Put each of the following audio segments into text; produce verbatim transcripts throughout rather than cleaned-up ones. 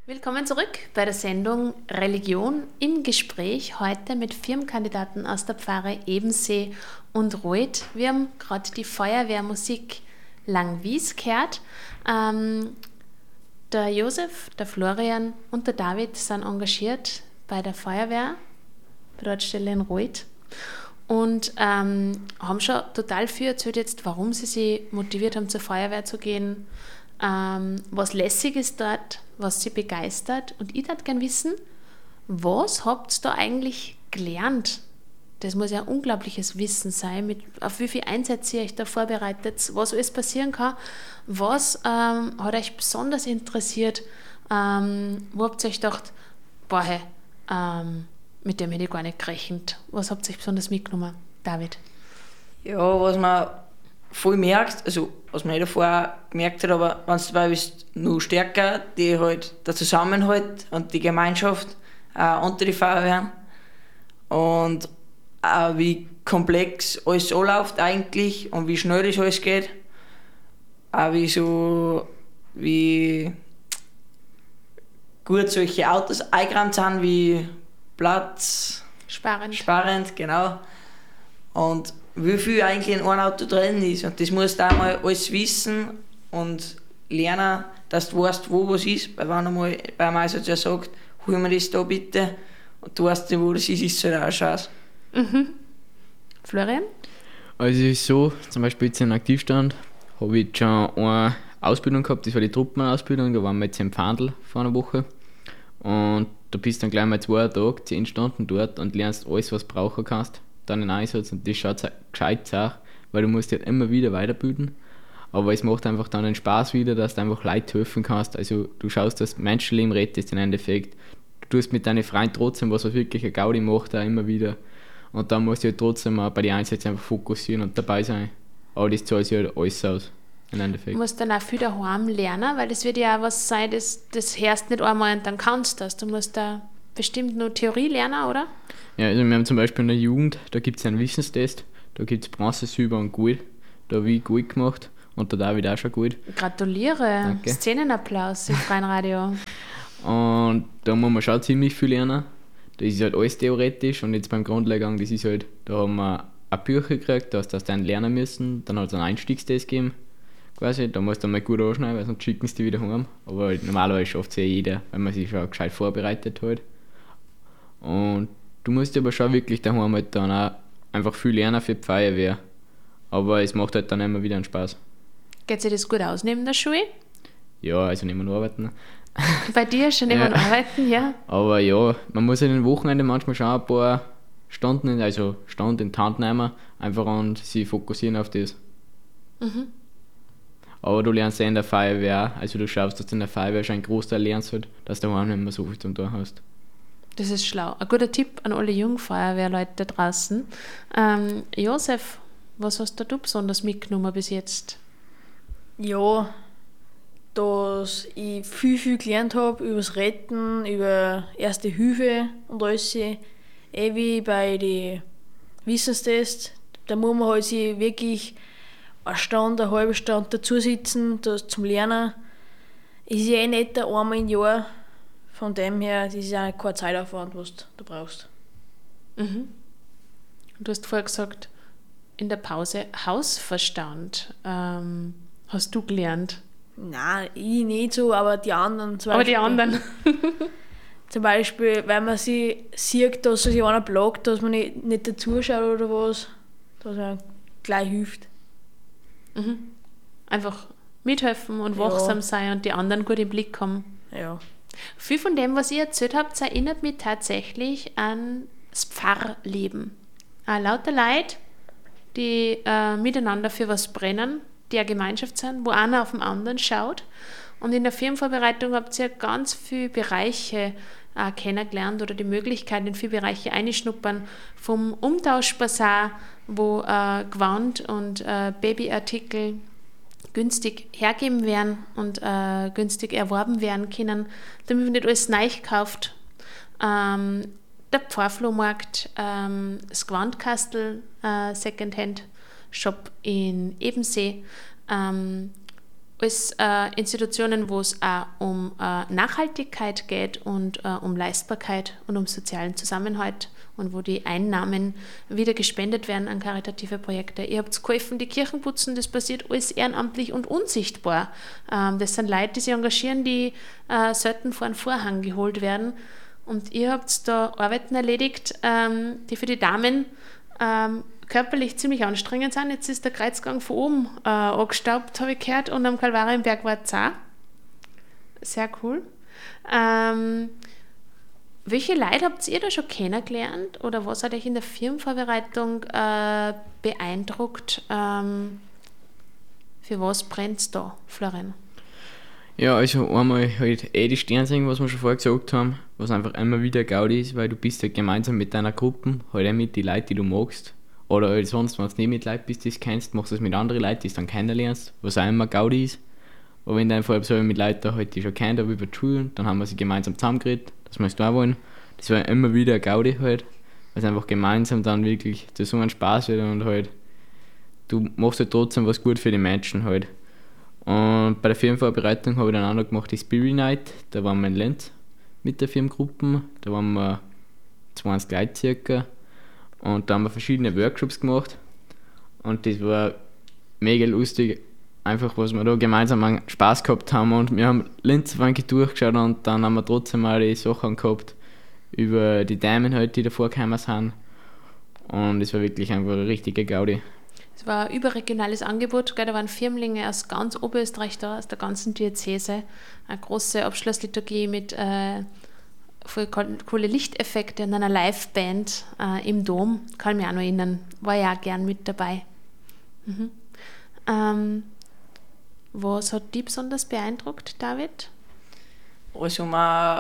Willkommen zurück bei der Sendung Religion im Gespräch, heute mit Firmenkandidaten aus der Pfarre Ebensee und Reuth. Wir haben gerade die Feuerwehrmusik Langwies gehört. Ähm, der Josef, der Florian und der David sind engagiert bei der Feuerwehr, bei der Ortsstelle in Reuth, und ähm, haben schon total viel erzählt jetzt, warum sie sich motiviert haben, zur Feuerwehr zu gehen, ähm, was lässig ist dort, was sie begeistert. Und ich würde gerne wissen, was habt ihr da eigentlich gelernt? Das muss ja ein unglaubliches Wissen sein, mit, auf wie viele Einsätze ihr euch da vorbereitet, was alles passieren kann. Was ähm, hat euch besonders interessiert? Ähm, wo habt ihr euch gedacht, boah, hey, ähm, mit dem hätte ich gar nicht gerechnet. Was habt ihr euch besonders mitgenommen, David? Ja, was man voll merkt, also was man eh davor gemerkt hat, aber wenn du dabei bist, noch stärker, die halt der Zusammenhalt und die Gemeinschaft äh, unter die Feuerwehren und auch wie komplex alles anläuft eigentlich und wie schnell das alles geht. Auch wie so, wie gut solche Autos eingeräumt sind, wie Platz Sparend. Sparend, genau. Und wie viel eigentlich in einem Auto drin ist. Und das musst du auch mal alles wissen und lernen, dass du weißt, wo was ist. Weil wenn einmal beim Einsatz ja sagt, hol mir das da bitte, und du weißt nicht, wo das ist, ist es halt auch scheiße. Mhm. Florian? Also es ist so, zum Beispiel jetzt in Aktivstand habe ich schon eine Ausbildung gehabt, das war die Truppenausbildung, da waren wir jetzt im Pfandl vor einer Woche. Und da bist du dann gleich mal zwei Tage, zehn Stunden dort und lernst alles, was du brauchen kannst, dann in Einsatz, und das schaut gescheit auch, weil du musst dich halt immer wieder weiterbilden. Aber es macht einfach dann den Spaß wieder, dass du einfach Leuten helfen kannst. Also du schaust, dass Menschenleben rettest im Endeffekt. Du tust mit deinen Freunden trotzdem, was wirklich eine Gaudi macht, auch immer wieder. Und dann musst du halt trotzdem auch bei den Einsätzen einfach fokussieren und dabei sein. Aber das zahlt sich halt alles aus, im Endeffekt. Du musst dann auch viel daheim lernen, weil das wird ja auch was sein, das, das hörst nicht einmal und dann kannst du das. Du musst da bestimmt nur Theorie lernen, oder? Ja, also wir haben zum Beispiel in der Jugend, da gibt es einen Wissenstest, da gibt es Bronze, Silber und Gold. Da habe ich Gold gemacht und der David auch schon Gold. Gratuliere, Danke. Szenenapplaus im freien Radio. Und da muss man schon ziemlich viel lernen. Das ist halt alles theoretisch, und jetzt beim Grundlehrgang, das ist halt, da haben wir ein Bücher gekriegt, da hast du dann lernen müssen, dann hat es einen Einstiegstest gegeben, quasi, da musst du mal gut anschneiden, weil sonst schicken sie dich wieder heim. Aber halt, normalerweise schafft es ja jeder, wenn man sich schon gescheit vorbereitet hat. Und du musst aber schon wirklich daheim halt dann auch einfach viel lernen für die Feuerwehr. Aber es macht halt dann immer wieder einen Spaß. Geht sich das gut aus neben der Schule? Ja, also nicht mehr nur arbeiten. Bei dir schon immer Ja. arbeiten, ja? Aber ja, man muss in den Wochenende manchmal schon ein paar Stunden, in, also Stunden in die Hand nehmen, einfach und sich fokussieren auf das. Mhm. Aber du lernst ja in der Feuerwehr, also du schaffst, dass du in der Feuerwehr schon einen Großteil lernst, halt, dass du daheim nicht mehr so viel zum Tun hast. Das ist schlau. Ein guter Tipp an alle Jungfeuerwehrleute da draußen. Ähm, Josef, was hast du besonders mitgenommen bis jetzt? Ja, dass ich viel, viel gelernt habe über das Retten, über Erste Hilfe und alles. Eh wie bei den Wissenstests. Da muss man halt sich wirklich eine Stunde, eine halbe Stunde dazu sitzen, das zum Lernen. Ist ja eh nicht einmal im Jahr. Von dem her, das ist ja kein Zeitaufwand, was du brauchst. Mhm. Du hast vorher gesagt, in der Pause Hausverstand. Ähm, hast du gelernt? Nein, ich nicht so, aber die anderen zum Aber die Beispiel. anderen. Zum Beispiel, wenn man sie sieht, dass sich einer blockt, dass man nicht, nicht dazuschaut oder was, dass man gleich hilft. Mhm. Einfach mithelfen und Ja. wachsam sein und die anderen gut im Blick haben. Ja. Viel von dem, was ihr erzählt habt, erinnert mich tatsächlich an das Pfarrleben. Äh, lauter Leute, die äh, miteinander für was brennen, die eine Gemeinschaft sind, wo einer auf den anderen schaut. Und in der Firmenvorbereitung habt ihr ganz viele Bereiche äh, kennengelernt oder die Möglichkeit, in viele Bereiche einschnuppern. Vom Umtauschbasar, wo äh, Gewand und äh, Babyartikel günstig hergeben werden und äh, günstig erworben werden können, damit man nicht alles neu kauft. Ähm, der Pfarrflohmarkt, ähm, das Gewandkastel äh, Secondhand Shop in Ebensee, ähm, als äh, Institutionen, wo es auch um äh, Nachhaltigkeit geht und äh, um Leistbarkeit und um sozialen Zusammenhalt und wo die Einnahmen wieder gespendet werden an karitative Projekte. Ihr habt geholfen, die Kirchen putzen, das passiert alles ehrenamtlich und unsichtbar. Ähm, das sind Leute, die sich engagieren, die äh, selten vor einen Vorhang geholt werden. Und ihr habt da Arbeiten erledigt, ähm, die für die Damen ähm, körperlich ziemlich anstrengend sind. Jetzt ist der Kreuzgang von oben äh, angestaubt, habe ich gehört, und am Kalvarienberg war es auch. Sehr cool. Ähm, welche Leute habt ihr da schon kennengelernt oder was hat euch in der Firmenvorbereitung äh, beeindruckt? Ähm, für was brennt es da, Florian? Ja, also einmal halt eh die Sternsingen, was wir schon vorher gesagt haben, was einfach immer wieder Gaudi ist, weil du bist halt gemeinsam mit deiner Gruppe, halt auch mit den Leuten, die du magst. Oder halt sonst, wenn du nicht mit Leuten bist, die du kennst, machst du es mit anderen Leuten, die du dann kennenlernst, was auch immer Gaudi ist. Aber wenn du einfach so mit Leuten halt, die schon kennt, aber über die Schule, dann haben wir sie gemeinsam zusammengeredet, dass wir es da wollen. Das war immer wieder ein Gaudi halt, weil es einfach gemeinsam dann wirklich zu so einem Spaß wird und halt, du machst halt trotzdem was gut für die Menschen halt. Und bei der Firmenvorbereitung habe ich dann auch noch gemacht die Spirit Night, da waren wir in Lenz mit der Firmengruppe, da waren wir zwanzig Leute circa. Und da haben wir verschiedene Workshops gemacht und das war mega lustig, einfach was wir da gemeinsam einen Spaß gehabt haben und wir haben Linz durchgeschaut und dann haben wir trotzdem mal die Sachen gehabt über die Damen halt, die davor gekommen sind und es war wirklich einfach eine richtige Gaudi. Es war ein überregionales Angebot, gell? Da waren Firmlinge aus ganz Oberösterreich da, aus der ganzen Diözese, eine große Abschlussliturgie mit äh, voll coole Lichteffekte und einer Liveband äh, im Dom, kann mich auch noch erinnern, war ja auch gern mit dabei. Mhm. Ähm, was hat dich besonders beeindruckt, David? Also man,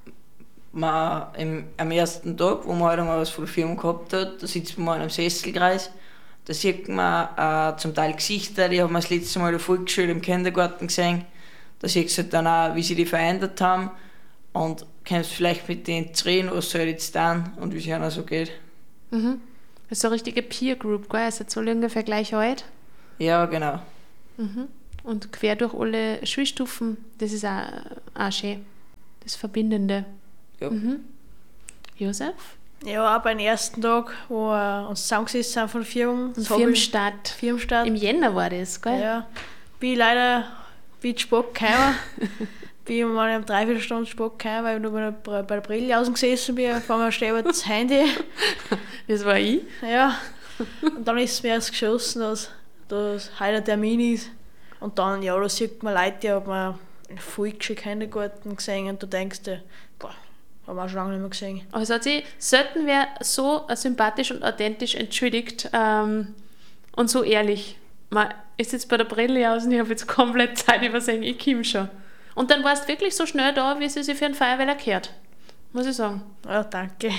man im, am ersten Tag, wo man halt einmal was von der Firma gehabt hat, da sitzt man in einem Sesselkreis, da sieht man äh, zum Teil Gesichter, die haben wir das letzte Mal in der Volksschule im Kindergarten gesehen, da siehst du halt dann auch, wie sie die verändert haben und kannst vielleicht mit denen reden, was soll jetzt dann und wie es ihnen so geht. Mhm. Das ist so eine richtige Peer Group, gell? Also so ungefähr gleich alt. Ja, genau. Mhm. Und quer durch alle Schulstufen, das ist auch, auch schön. Das Verbindende. Ja. Mhm. Josef? Ja, auch beim ersten Tag, wo wir uns zusammengesetzt haben von der Firma. Und Firmenstart. Firmenstart. Im Jänner war das, gell? Ja. Bin ich leider wie Spock gekommen. Bin ich mal eine Dreiviertelstunde Spock gekommen, weil ich noch bei der Brille außen gesessen bin. Vor mir steht das Handy. Das war ich. Ja. Und dann ist mir erst geschossen, dass das heute ein Termin ist. Und dann, ja, da sieht man Leute, die haben wir in Volksschule Kindergarten gesehen und du denkst dir, boah, haben wir auch schon lange nicht mehr gesehen. Aber es hat sich selten wer so sympathisch und authentisch entschuldigt ähm, und so ehrlich. Man ist jetzt bei der Brille aus und ich habe jetzt komplett Zeit übersehen, ich komme schon. Und dann warst du wirklich so schnell da, wie sie sich für einen Feuerwehr gehört. Muss ich sagen. Ja, danke.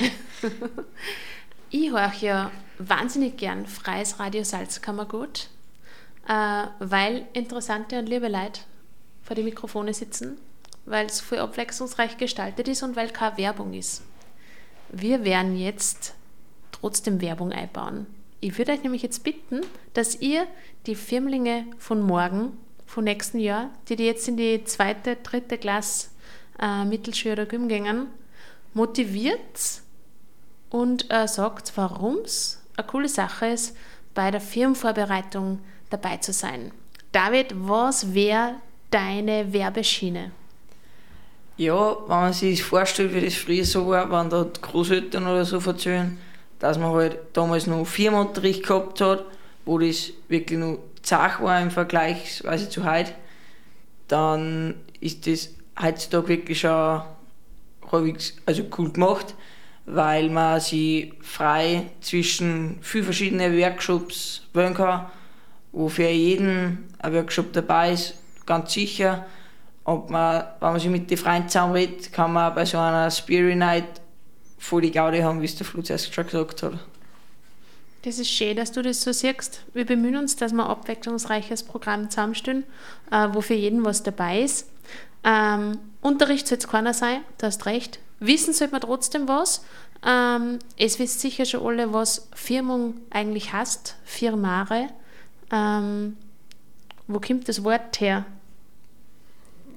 Ich höre ja wahnsinnig gern freies Radio Salzkammergut, äh, weil interessante und liebe Leute vor den Mikrofonen sitzen, weil es voll abwechslungsreich gestaltet ist und weil keine Werbung ist. Wir werden jetzt trotzdem Werbung einbauen. Ich würde euch nämlich jetzt bitten, dass ihr die Firmlinge von morgen, von nächsten Jahr, die, die jetzt in die zweite, dritte Klasse äh, Mittelschule oder Gym gehen, motiviert und äh, sagt, warum es eine coole Sache ist, bei der Firmenvorbereitung dabei zu sein. David, was wäre deine Werbeschiene? Ja, wenn man sich das vorstellt, wie das früher so war, wenn da die Großeltern oder so erzählen, dass man halt damals noch Firmenunterricht gehabt hat, wo das wirklich noch zach war im Vergleich zu heute, dann ist das heutzutage wirklich schon halbwegs, also cool gemacht, weil man sich frei zwischen vielen verschiedenen Workshops wählen kann, wo für jeden ein Workshop dabei ist, ganz sicher. Und man, wenn man sich mit den Freunden zusammenredet, kann man bei so einer Spirit Night voll die Gaudi haben, wie es der Flo zuerst schon gesagt hat. Das ist schön, dass du das so siehst. Wir bemühen uns, dass wir ein abwechslungsreiches Programm zusammenstellen, äh, wo für jeden was dabei ist. Ähm, Unterricht soll es keiner sein, du hast recht. Wissen sollte man trotzdem was. Ähm, es wisst sicher schon alle, was Firmung eigentlich heißt, Firmare. Ähm, wo kommt das Wort her?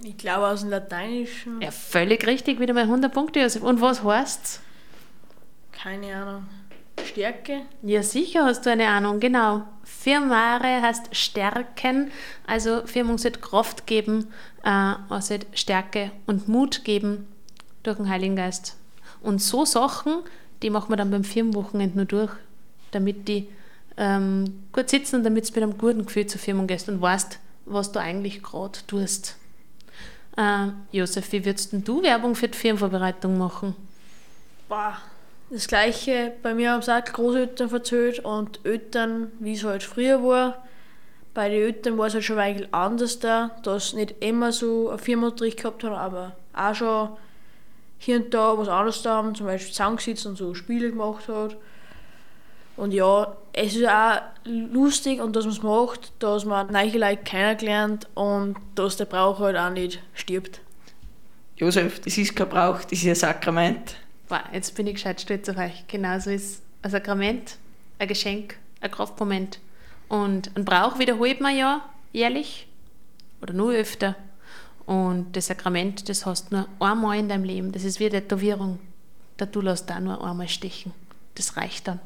Ich glaube aus dem Lateinischen. Ja, völlig richtig, wieder mal hundert Punkte, Josef. Und was heißt's? Keine Ahnung. Stärke? Ja, sicher hast du eine Ahnung, genau. Firmare heißt stärken, also Firmung sollte Kraft geben, äh, es sollte Stärke und Mut geben durch den Heiligen Geist. Und so Sachen, die machen wir dann beim Firmenwochenende nur durch, damit die ähm, gut sitzen und damit du mit einem guten Gefühl zur Firmung gehst und weißt, was du eigentlich gerade tust. Äh, Josef, wie würdest denn du Werbung für die Firmenvorbereitung machen? Boah. Das Gleiche, bei mir haben es auch die Großeltern erzählt und Eltern, wie es halt früher war. Bei den Eltern war es halt schon ein wenig anders da, dass sie nicht immer so einen Firmenunterricht gehabt haben, aber auch schon hier und da was anderes da haben, zum Beispiel zusammengesetzt und so Spiele gemacht hat. Und ja, es ist auch lustig und dass man es macht, dass man neue Leute kennenlernt und dass der Brauch halt auch nicht stirbt. Josef, das ist kein Brauch, das ist ein Sakrament. Boah, jetzt bin ich gescheit stolz auf euch. Genauso ist ein Sakrament, ein Geschenk, ein Kraftmoment. Und einen Brauch wiederholt man ja jährlich oder nur öfter. Und das Sakrament, das hast du nur einmal in deinem Leben. Das ist wie eine Tätowierung. Du lässt da nur einmal stechen. Das reicht dann.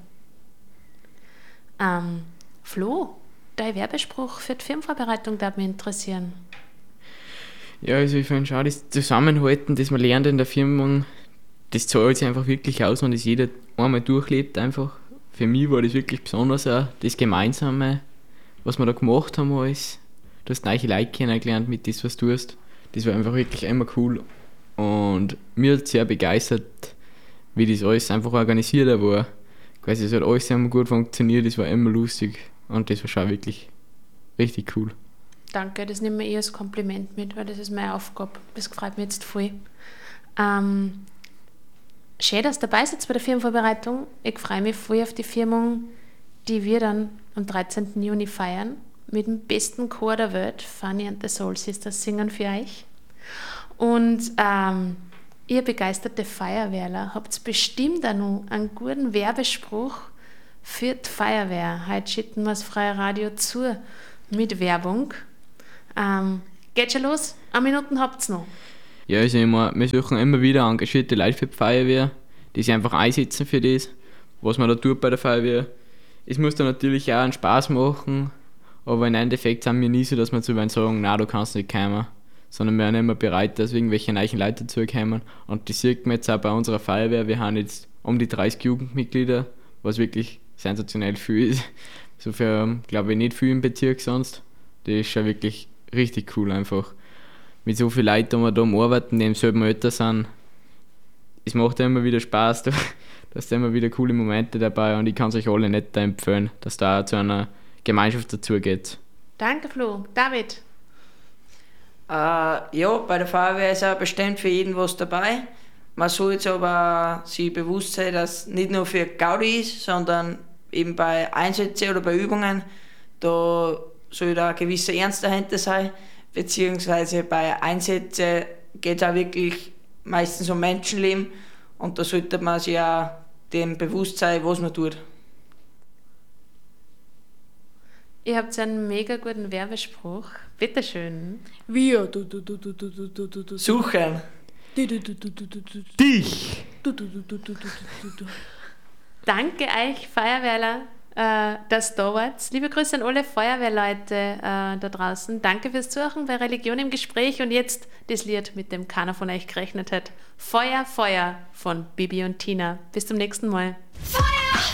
Ähm, Flo, dein Werbespruch für die Firmenvorbereitung darf mich interessieren. Ja, also ich finde schon, das Zusammenhalten, das man lernt in der Firma, das zahlt sich einfach wirklich aus, wenn das jeder einmal durchlebt einfach. Für mich war das wirklich besonders auch das Gemeinsame, was wir da gemacht haben alles. Du hast neue Leute kennengelernt mit dem, was du tust. Das war einfach wirklich immer cool. Und mir hat sehr begeistert, wie das alles einfach organisiert war. Quasi, es hat alles immer gut funktioniert, es war immer lustig. Und das war schon wirklich richtig cool. Danke, das nehme ich als Kompliment mit, weil das ist meine Aufgabe. Das freut mich jetzt voll. Ähm, Schön, dass du dabei sitzt bei der Firmenvorbereitung. Ich freue mich voll auf die Firmung, die wir dann am dreizehnten Juni feiern. Mit dem besten Chor der Welt, Fanny and the Soul Sisters, singen für euch. Und ähm, ihr begeisterte Feuerwehrler habt bestimmt auch noch einen guten Werbespruch für die Feuerwehr. Heute schütten wir das freie Radio zu mit Werbung. Ähm, geht schon los? Eine Minute habt ihr noch. Ja, also immer, wir suchen immer wieder engagierte Leute für die Feuerwehr, die sich einfach einsetzen für das, was man da tut bei der Feuerwehr. Es muss dann natürlich auch einen Spaß machen, aber im Endeffekt sind wir nie so, dass wir zu ihnen sagen, nein, du kannst nicht kommen, sondern wir sind immer bereit, dass irgendwelche neuen Leute dazukommen. Und das sieht man jetzt auch bei unserer Feuerwehr. Wir haben jetzt um die dreißig Jugendmitglieder, was wirklich sensationell viel ist. So für, glaube ich, nicht viel im Bezirk sonst. Das ist schon wirklich richtig cool einfach. Mit so vielen Leuten, die wir da am Arbeiten, die im selben Alter sind. Es macht immer wieder Spaß, da hast immer wieder coole Momente dabei und ich kann es euch alle nicht empfehlen, dass da zu einer Gemeinschaft dazu geht. Danke, Flo. David? Äh, ja, bei der Feuerwehr ist auch bestimmt für jeden was dabei. Man soll jetzt aber sich bewusst sein, dass es nicht nur für Gaudi ist, sondern eben bei Einsätzen oder bei Übungen, da soll da ein gewisser Ernst dahinter sein. Beziehungsweise bei Einsätzen geht es auch wirklich meistens um Menschenleben und da sollte man sich auch dem bewusst sein, was man tut. Ihr habt einen mega guten Werbespruch. Bitteschön. Wir. Du, du, du, du, du, du, du, du, du. Suchen. Du, du, du, du, du, du, du. Dich! Du, du, du, du, du, du, du, du. Danke euch, Feuerwehrler, äh, dass ihr da wart. Liebe Grüße an alle Feuerwehrleute äh, da draußen. Danke fürs Zuhören bei Religion im Gespräch und jetzt das Lied, mit dem keiner von euch gerechnet hat. Feuer, Feuer von Bibi und Tina. Bis zum nächsten Mal.